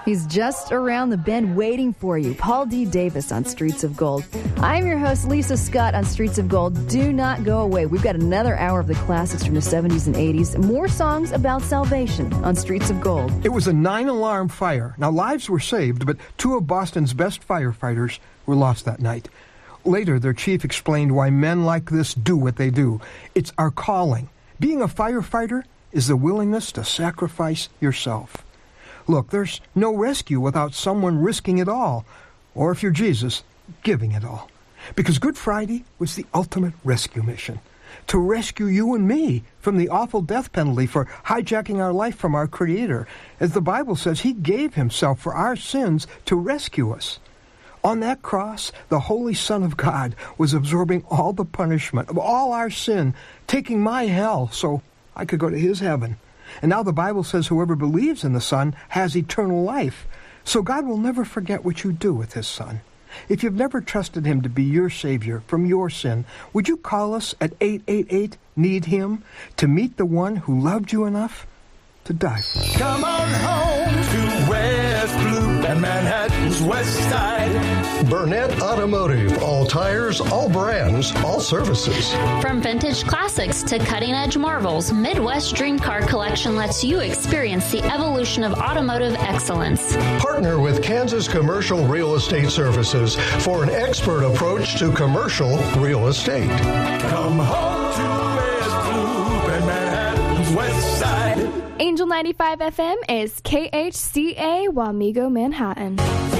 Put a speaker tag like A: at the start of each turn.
A: He's just around the bend waiting for you. Paul D. Davis on Streets of Gold. I'm your host, Lisa Scott on Streets of Gold. Do not go away. We've got another hour of the classics from the 70s and 80s. More songs about salvation on Streets of Gold.
B: It was a 9-alarm fire. Now, lives were saved, but 2 of Boston's best firefighters were lost that night. Later, their chief explained why men like this do what they do. It's our calling. Being a firefighter is the willingness to sacrifice yourself. Look, there's no rescue without someone risking it all, or if you're Jesus, giving it all. Because Good Friday was the ultimate rescue mission, to rescue you and me from the awful death penalty for hijacking our life from our Creator. As the Bible says, He gave Himself for our sins to rescue us. On that cross, the Holy Son of God was absorbing all the punishment of all our sin, taking my hell so I could go to His heaven. And now the Bible says whoever believes in the Son has eternal life. So God will never forget what you do with His Son. If you've never trusted Him to be your Savior from your sin, would you call us at 888-NEED-HIM to meet the one who loved you enough to die for you?
C: Come on home to West Loop and Manhattan's West Side.
D: Burnett Automotive. All tires, all brands, all services.
E: From vintage classics to cutting-edge marvels, Midwest Dream Car Collection lets you experience the evolution of automotive excellence.
D: Partner with Kansas Commercial Real Estate Services for an expert approach to commercial real estate.
C: Come home to West Loop and Manhattan's West Side.
F: Angel 95 FM is KHCA Wamego, Manhattan.